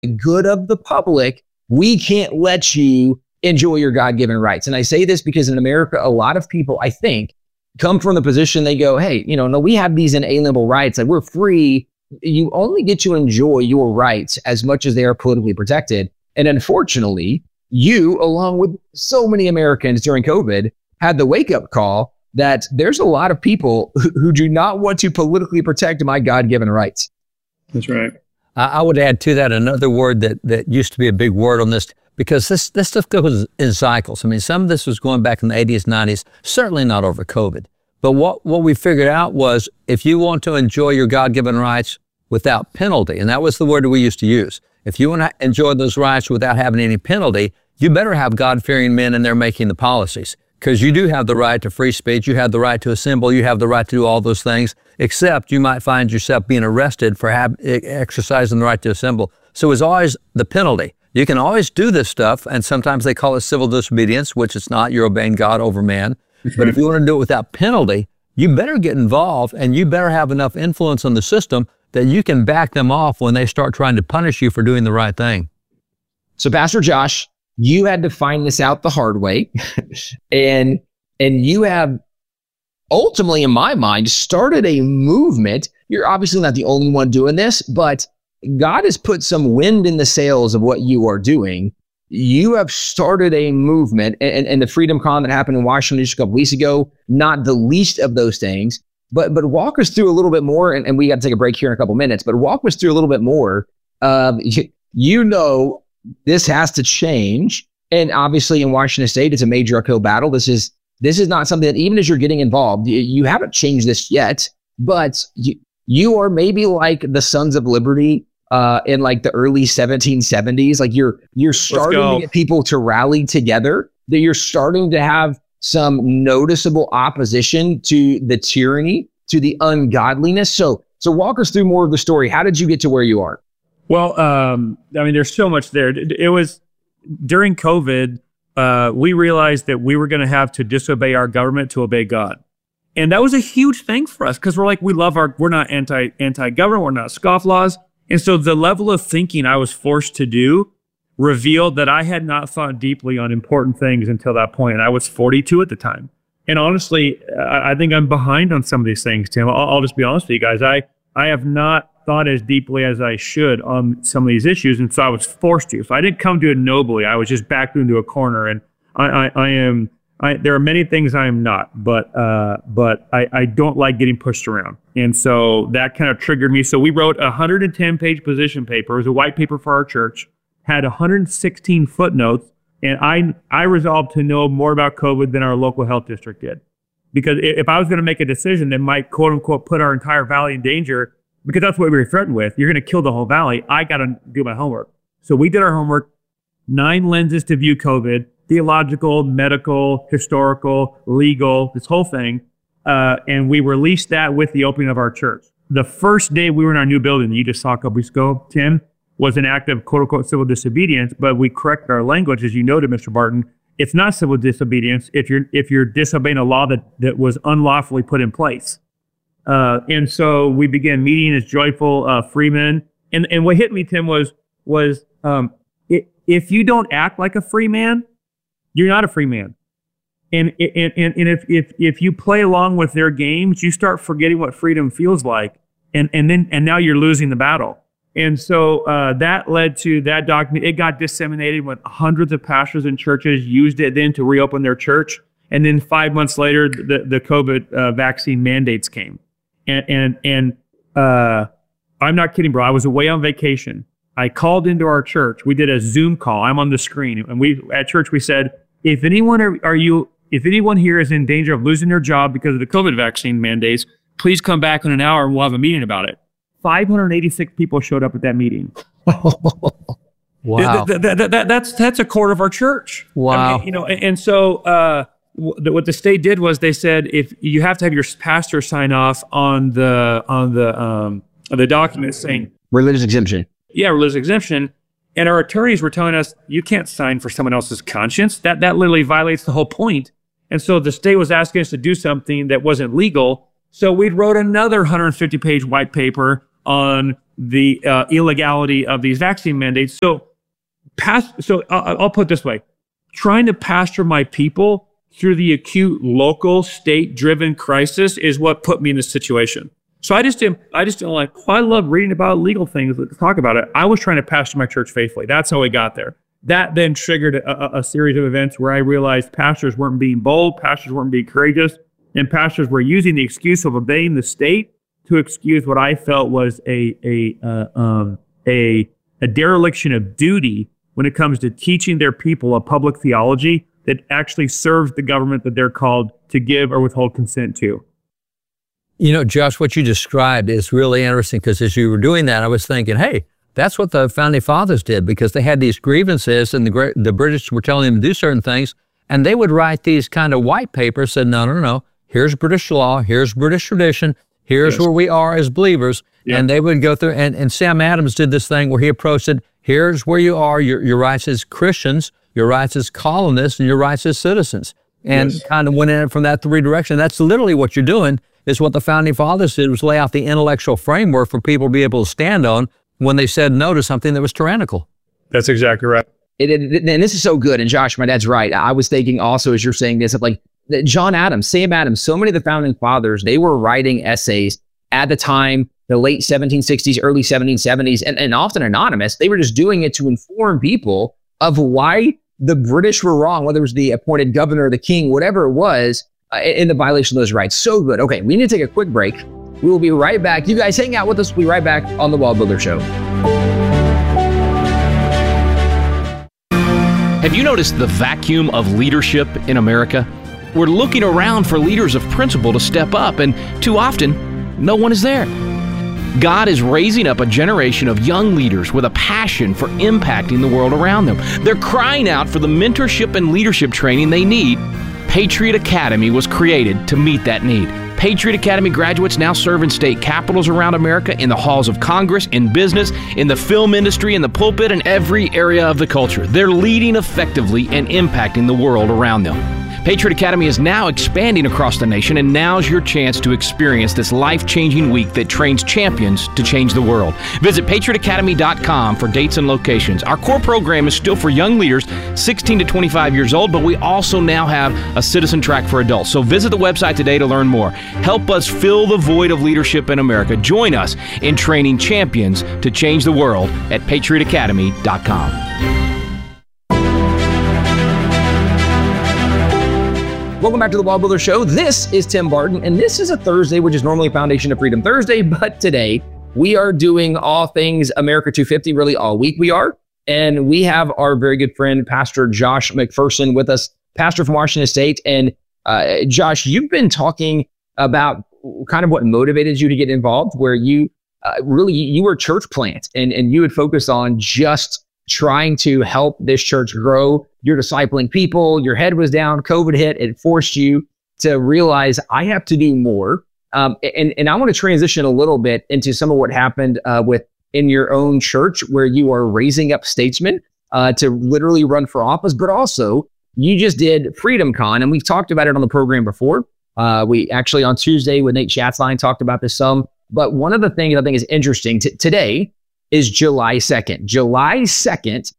the good of the public, we can't let you enjoy your God-given rights. And I say this because in America, a lot of people, I think, come from the position they go, hey, no, we have these inalienable rights. Like, we're free. You only get to enjoy your rights as much as they are politically protected. And unfortunately, you, along with so many Americans during COVID, had the wake-up call that there's a lot of people who do not want to politically protect my God-given rights. That's right. I would add to that another word that used to be a big word on this, because this stuff goes in cycles. I mean, some of this was going back in the 80s, 90s, certainly not over COVID. But what we figured out was, if you want to enjoy your God-given rights without penalty, and that was the word that we used to use, if you want to enjoy those rights without having any penalty, you better have God-fearing men in there making the policies, because you do have the right to free speech, you have the right to assemble, you have the right to do all those things, except you might find yourself being arrested for exercising the right to assemble. So it's always the penalty. You can always do this stuff, and sometimes they call it civil disobedience, which it's not. You're obeying God over man. Mm-hmm. But if you want to do it without penalty, you better get involved, and you better have enough influence on the system that you can back them off when they start trying to punish you for doing the right thing. So, Pastor Josh, you had to find this out the hard way, and you have ultimately, in my mind, started a movement. You're obviously not the only one doing this, but God has put some wind in the sails of what you are doing. You have started a movement, and the Freedom Con that happened in Washington just a couple weeks ago, not the least of those things. But walk us through a little bit more, and we got to take a break here in a couple minutes, but walk us through a little bit more. This has to change. And obviously in Washington State, it's a major uphill battle. This is not something that, even as you're getting involved, you haven't changed this yet, but you are maybe like the Sons of Liberty in like the early 1770s. Like, you're starting to get people to rally together, that you're starting to have some noticeable opposition to the tyranny, to the ungodliness. So walk us through more of the story. How did you get to where you are? Well, I mean, there's so much there. It was during COVID, we realized that we were going to have to disobey our government to obey God. And that was a huge thing for us, because we're like, we're not anti-government, we're not scofflaws. And so the level of thinking I was forced to do revealed that I had not thought deeply on important things until that point. And I was 42 at the time. And honestly, I think I'm behind on some of these things, Tim. I'll just be honest with you guys. I have not thought as deeply as I should on some of these issues. And so I was forced to. So I didn't come to it nobly. I was just backed into a corner. And there are many things I am not, but I don't like getting pushed around. And so that kind of triggered me. So we wrote a 110-page position paper. It was a white paper for our church, had 116 footnotes, and I resolved to know more about COVID than our local health district did. Because if I was going to make a decision that might, quote unquote, put our entire valley in danger, because that's what we were threatened with, you're going to kill the whole valley, I got to do my homework. So we did our homework, 9 lenses to view COVID, theological, medical, historical, legal, this whole thing. And we released that with the opening of our church. The first day we were in our new building that you just saw a couple weeks ago, Tim, was an act of quote unquote civil disobedience, but we corrected our language, as you noted, Mr. Barton. It's not civil disobedience if you're disobeying a law that was unlawfully put in place. And so we began meeting as joyful freemen. And what hit me, Tim, was if you don't act like a free man, you're not a free man. And if you play along with their games, you start forgetting what freedom feels like, and now you're losing the battle. And so that led to that document. It got disseminated with hundreds of pastors and churches used it then to reopen their church. And then 5 months later, the COVID vaccine mandates came. And I'm not kidding, bro. I was away on vacation. I called into our church. We did a Zoom call. I'm on the screen, and at church we said, if anyone here is in danger of losing their job because of the COVID vaccine mandates, please come back in an hour and we'll have a meeting about it. 586 people showed up at that meeting. Wow. That's a quarter of our church. Wow. I mean, and so what the state did was they said, if you have to have your pastor sign off on the document saying religious exemption. Yeah, religious exemption. And our attorneys were telling us, you can't sign for someone else's conscience. That literally violates the whole point. And so the state was asking us to do something that wasn't legal. So we wrote another 150-page white paper on the illegality of these vaccine mandates. So I'll put it this way. Trying to pastor my people through the acute local state-driven crisis is what put me in this situation. So I just didn't like, I love reading about legal things. Let's talk about it. I was trying to pastor my church faithfully. That's how we got there. That then triggered a series of events where I realized pastors weren't being bold, pastors weren't being courageous, and pastors were using the excuse of obeying the state to excuse what I felt was a dereliction of duty when it comes to teaching their people a public theology that actually serves the government that they're called to give or withhold consent to. You know, Josh, what you described is really interesting, because as you were doing that, I was thinking, hey, that's what the Founding Fathers did, because they had these grievances and the British were telling them to do certain things, and they would write these kind of white papers, said, no, here's British law, here's British tradition, here's where we are as believers. Yeah. And they would go through, and Sam Adams did this thing where he approached it, here's where you are, your rights as Christians, your rights as colonists, and your rights as citizens. And kind of went in from that three direction. That's literally what you're doing, is what the Founding Fathers did, was lay out the intellectual framework for people to be able to stand on when they said no to something that was tyrannical. That's exactly right. And this is so good. And Josh, my dad's right. I was thinking also, as you're saying this, of like John Adams, Sam Adams, so many of the Founding Fathers, they were writing essays at the time, the late 1760s, early 1770s, and often anonymous. They were just doing it to inform people of why the British were wrong, whether it was the appointed governor, the king, whatever it was, in the violation of those rights. So good. Okay, we need to take a quick break. We will be right back. You guys hang out with us. We'll be right back on The WallBuilder Show. Have you noticed the vacuum of leadership in America? We're looking around for leaders of principle to step up, and too often, no one is there. God is raising up a generation of young leaders with a passion for impacting the world around them. They're crying out for the mentorship and leadership training they need. Patriot Academy was created to meet that need. Patriot Academy graduates now serve in state capitals around America, in the halls of Congress, in business, in the film industry, in the pulpit, and every area of the culture. They're leading effectively and impacting the world around them. Patriot Academy is now expanding across the nation, and now's your chance to experience this life-changing week that trains champions to change the world. Visit patriotacademy.com for dates and locations. Our core program is still for young leaders 16 to 25 years old, but we also now have a citizen track for adults. So visit the website today to learn more. Help us fill the void of leadership in America. Join us in training champions to change the world at patriotacademy.com. Welcome back to The WallBuilder Show. This is Tim Barton, and this is a Thursday, which is normally Foundation of Freedom Thursday, but today we are doing all things America 250, really all week we are. And we have our very good friend, Pastor Josh McPherson, with us, pastor from Washington State. And Josh, you've been talking about kind of what motivated you to get involved, where you you were a church plant, and you would focus on just trying to help this church grow. You're discipling people, your head was down, COVID hit, it forced you to realize I have to do more. And I want to transition a little bit into some of what happened in your own church, where you are raising up statesmen to literally run for office, but also you just did Freedom Con, and we've talked about it on the program before. We actually on Tuesday with Nate Schatzline talked about this some, but one of the things I think is interesting today is July 2nd. July 2nd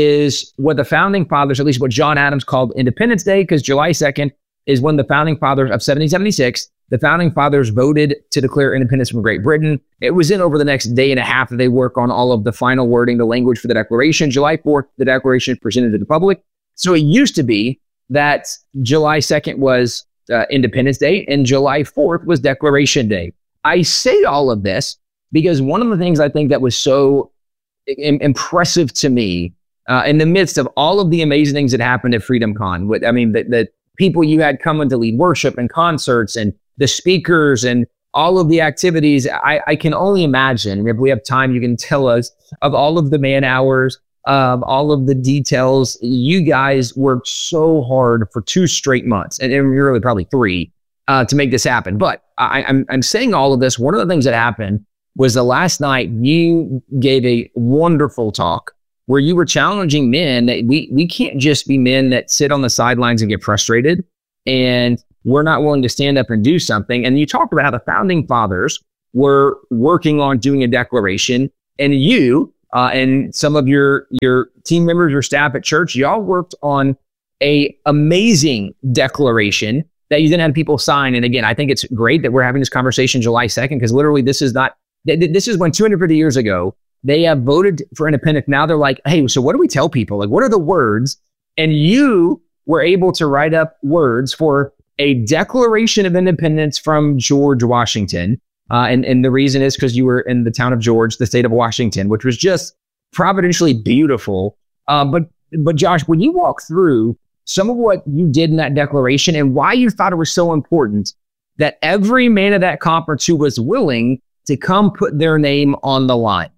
is what the Founding Fathers, at least what John Adams called Independence Day, because July 2nd is when the Founding Fathers of 1776, the Founding Fathers voted to declare independence from Great Britain. It was in over the next day and a half that they work on all of the final wording, the language for the Declaration. July 4th, the Declaration is presented to the public. So it used to be that July 2nd was Independence Day and July 4th was Declaration Day. I say all of this because one of the things I think that was so impressive to me in the midst of all of the amazing things that happened at Freedom Con, I mean, the people you had coming to lead worship and concerts and the speakers and all of the activities, I can only imagine, if we have time, you can tell us of all of the man hours, all of the details. You guys worked so hard for 2 straight months, and really probably 3, to make this happen. But I'm saying all of this. One of the things that happened was the last night you gave a wonderful talk where you were challenging men that we can't just be men that sit on the sidelines and get frustrated and we're not willing to stand up and do something. And you talked about how the Founding Fathers were working on doing a declaration, and you and some of your team members or staff at church, y'all worked on a amazing declaration that you then had people sign. And again, I think it's great that we're having this conversation July 2nd, because literally this is when 250 years ago, they have voted for independence. Now they're like, hey, so what do we tell people? Like, what are the words? And you were able to write up words for a Declaration of Independence from George Washington. And the reason is because you were in the town of George, the state of Washington, which was just providentially beautiful. But Josh, when you walk through some of what you did in that declaration and why you thought it was so important that every man at that conference who was willing to come put their name on the line.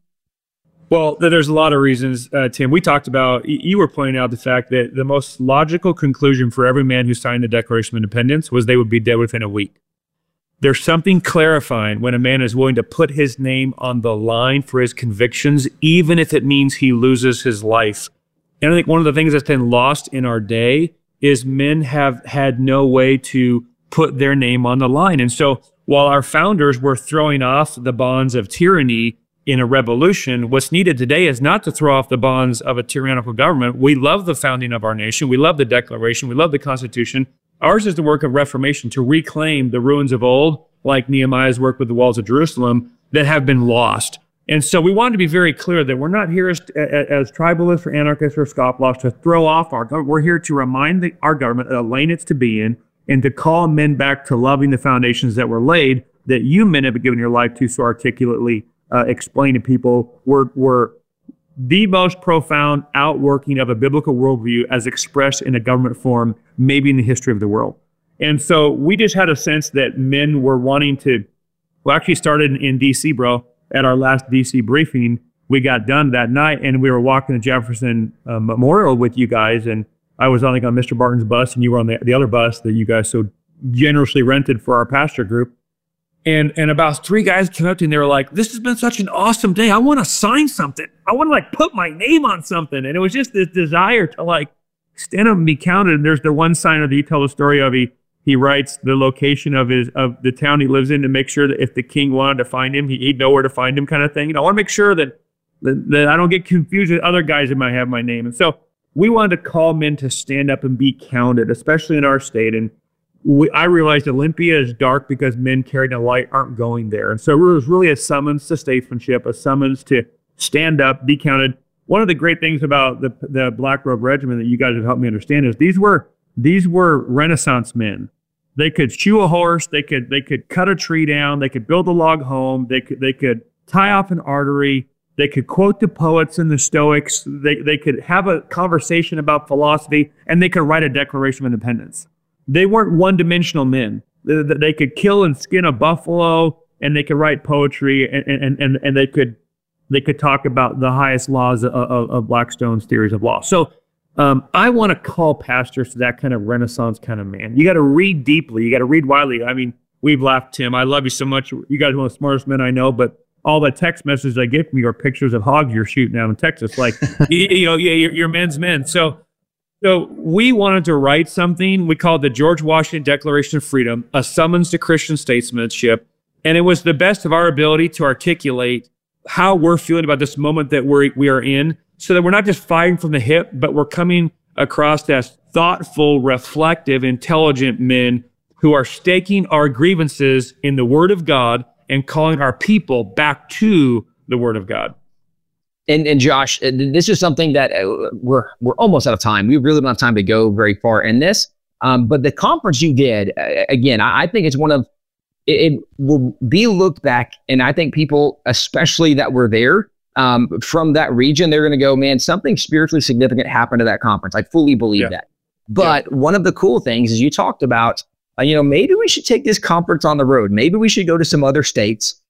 Well, there's a lot of reasons, Tim. We talked about, you were pointing out the fact that the most logical conclusion for every man who signed the Declaration of Independence was they would be dead within a week. There's something clarifying when a man is willing to put his name on the line for his convictions, even if it means he loses his life. And I think one of the things that's been lost in our day is men have had no way to put their name on the line. And so while our founders were throwing off the bonds of tyranny in a revolution, what's needed today is not to throw off the bonds of a tyrannical government. We love the founding of our nation. We love the Declaration. We love the Constitution. Ours is the work of reformation, to reclaim the ruins of old, like Nehemiah's work with the walls of Jerusalem, that have been lost. And so we want to be very clear that we're not here as tribalists or anarchists or scofflaws to throw off our government. We're here to remind our government of the lane it's to be in and to call men back to loving the foundations that were laid, that you men have given your life to so articulately explain to people. Were the most profound outworking of a biblical worldview as expressed in a government form, maybe in the history of the world. And so we just had a sense that men were wanting to, well, actually started in D.C., bro. At our last D.C. briefing, we got done that night, and we were walking to Jefferson Memorial with you guys, and I was on Mr. Barton's bus, and you were on the other bus that you guys so generously rented for our pastor group. And about 3 guys came up to me, and they were like, this has been such an awesome day. I want to sign something. I want to put my name on something. And it was just this desire to stand up and be counted. And there's the one signer that you tell the story of. He writes the location of the town he lives in to make sure that if the king wanted to find him, he'd know where to find him, kind of thing. I want to make sure that I don't get confused with other guys that might have my name. And so we wanted to call men to stand up and be counted, especially in our state. And I realized Olympia is dark because men carrying a light aren't going there. And so it was really a summons to statesmanship, a summons to stand up, be counted. One of the great things about the Black Robe Regiment that you guys have helped me understand is these were Renaissance men. They could shoe a horse. They could cut a tree down. They could build a log home. They could tie off an artery. They could quote the poets and the Stoics. They could have a conversation about philosophy, and they could write a Declaration of Independence. They weren't one-dimensional men. They could kill and skin a buffalo, and they could write poetry, and they could talk about the highest laws of Blackstone's theories of law. So I want to call pastors to that kind of Renaissance kind of man. You got to read deeply. You got to read widely. I mean, we've laughed, Tim. I love you so much. You guys are one of the smartest men I know, but all the text messages I get from you are pictures of hogs you're shooting out in Texas. You're men's men. So we wanted to write something we called the George Washington Declaration of Freedom, a summons to Christian statesmanship. And it was the best of our ability to articulate how we're feeling about this moment that we are in, so that we're not just fighting from the hip, but we're coming across as thoughtful, reflective, intelligent men who are staking our grievances in the Word of God and calling our people back to the Word of God. And Josh, this is something that we're almost out of time. We really don't have time to go very far in this. But the conference you did, again, I think it's it will be looked back, and I think people, especially that were there, from that region, they're going to go, man, something spiritually significant happened at that conference. I fully believe that. But one of the cool things is you talked about, maybe we should take this conference on the road. Maybe we should go to some other states.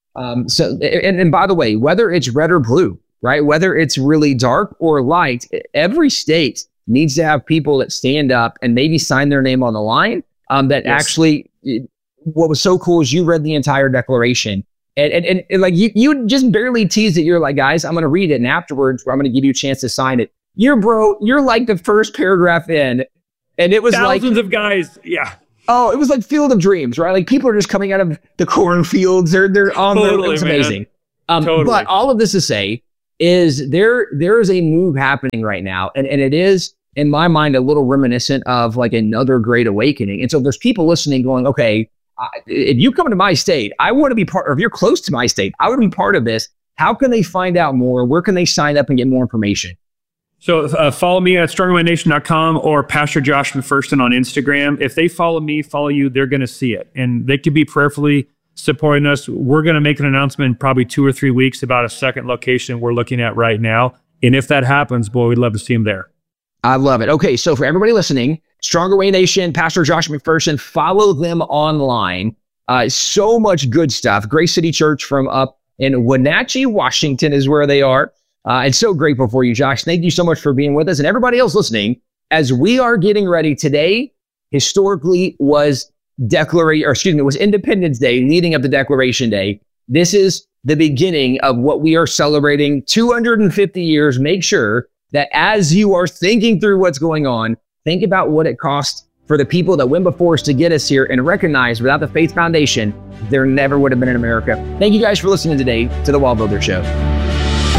And by the way, whether it's red or blue, right? Whether it's really dark or light, every state needs to have people that stand up and maybe sign their name on the line. Actually, what was so cool is you read the entire declaration. And like you just barely teased it. You're like, guys, I'm going to read it. And afterwards, I'm going to give you a chance to sign it. You're like the first paragraph in. And it was thousands of guys. Yeah. Oh, it was like Field of Dreams, right? Like people are just coming out of the cornfields. They're on Totally, the, it's man. amazing. Totally. But all of this to say is there is a move happening right now. And it is, in my mind, a little reminiscent of like another great awakening. And so there's people listening going, okay, if you come to my state, I want to be part, or if you're close to my state, I would be part of this. How can they find out more? Where can they sign up and get more information? So follow me at StrongandMindNation.com or Pastor Josh McPherson on Instagram. If they follow me, follow you, they're going to see it. And they could be prayerfully supporting us. We're going to make an announcement in probably 2 or 3 weeks about a second location we're looking at right now. And if that happens, boy, we'd love to see them there. I love it. Okay, so for everybody listening, Stronger Way Nation, Pastor Josh McPherson, follow them online. So much good stuff. Grace City Church from up in Wenatchee, Washington is where they are. And so grateful for you, Josh. Thank you so much for being with us. And everybody else listening, as we are getting ready today, historically was Independence Day leading up to Declaration Day. This is the beginning of what we are celebrating 250 years. Make sure that as you are thinking through what's going on, think about what it cost for the people that went before us to get us here, and recognize without the faith foundation, there never would have been an America. Thank you guys for listening today to The Wall Builder Show.